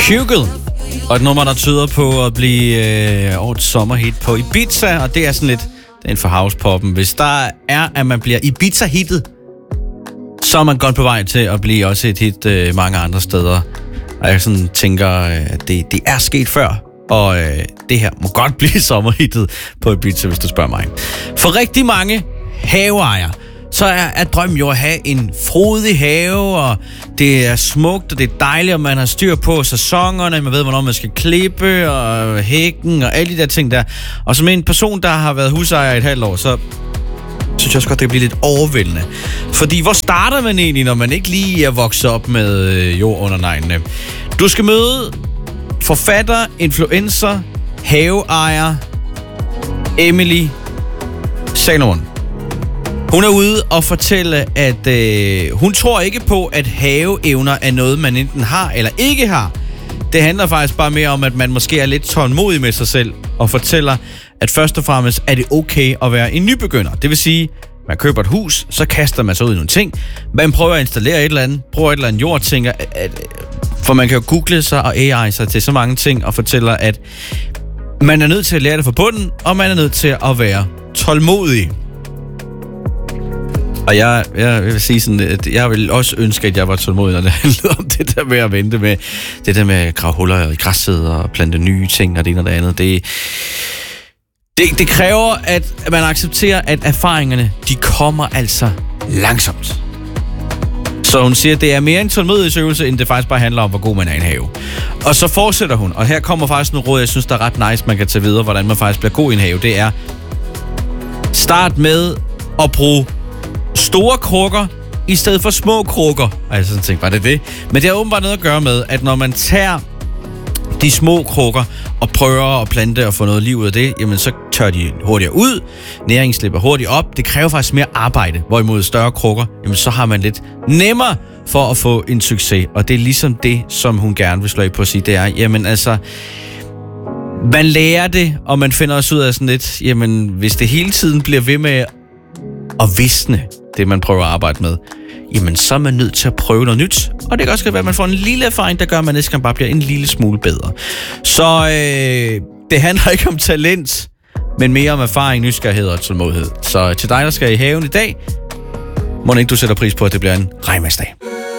Hugel. Og et nummer, der tyder på at blive årets sommerhit på Ibiza. Og det er sådan lidt den for housepoppen. Hvis der er, at man bliver Ibiza-hittet, så er man godt på vej til at blive også et hit mange andre steder. Og jeg sådan tænker, at det er sket før. Og det her må godt blive sommerhittet på Ibiza, hvis du spørger mig. For rigtig mange haveejere, så er drømmen jo at have en frodig have, og det er smukt, og det er dejligt, og man har styr på sæsonerne, man ved, hvornår man skal klippe, og hækken, og alle de der ting der. Og som en person, der har været husejer i et halvt år, så synes jeg også godt, det kan blive lidt overvældende. Fordi hvor starter man egentlig, når man ikke lige er vokset op med jord under neglene? Du skal møde forfatter, influencer, haveejer, Emily Salomon. Hun er ude og fortælle, at hun tror ikke på, at haveevner er noget, man enten har eller ikke har. Det handler faktisk bare mere om, at man måske er lidt tålmodig med sig selv, og fortæller, at først og fremmest er det okay at være en nybegynder. Det vil sige, man køber et hus, så kaster man sig ud i nogle ting. Man prøver at installere et eller andet, bruger et eller andet jord, tænker, for man kan jo google sig og AI sig til så mange ting, og fortæller, at man er nødt til at lære det fra bunden, og man er nødt til at være tålmodig. Og jeg vil sige sådan, at jeg vil også ønske, at jeg var tålmodig, når det handlede om det der med at vente med, det der med at grave huller i græsset og plante nye ting og det ene og det andet. Det kræver, at man accepterer, at erfaringerne, de kommer altså langsomt. Så hun siger, at det er mere en tålmodighedsøvelse, end det faktisk bare handler om, hvor god man er i en have. Og så fortsætter hun, og her kommer faktisk nogle råd, jeg synes, der er ret nice, man kan tage videre, hvordan man faktisk bliver god i en have. Det er, start med at bruge store krukker i stedet for små krukker. Og jeg sådan tænkte, var det det? Men det har åbenbart noget at gøre med, at når man tager de små krukker og prøver at plante og få noget liv ud af det, jamen så tør de hurtigere ud, næringen slipper hurtigt op. Det kræver faktisk mere arbejde, hvorimod større krukker, jamen så har man lidt nemmere for at få en succes. Og det er ligesom det, som hun gerne vil slå på at sige, det er, jamen altså, man lærer det, og man finder også ud af sådan lidt, jamen hvis det hele tiden bliver ved med at visne, det man prøver at arbejde med, jamen så er man nødt til at prøve noget nyt. Og det kan også være, at man får en lille erfaring, der gør, at man næste gang bare bliver en lille smule bedre. Så det handler ikke om talent, men mere om erfaring, nysgerrighed og tålmodighed. Så til dig, der skal i haven i dag, må ikke du sætter pris på, at det bliver en regnværsdag.